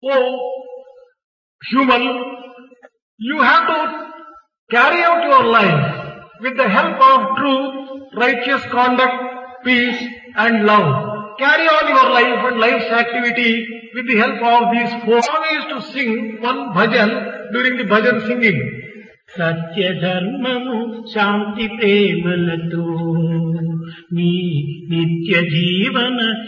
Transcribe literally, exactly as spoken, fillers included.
Oh, human, you have to carry out your life with the help of truth, righteous conduct, peace and love. Carry on your life and life's activity with the help of these four. I used to sing one bhajan during the bhajan singing. సత్య ధర్మము శాంతి ప్రేమలతో నీ నిత్య జీవన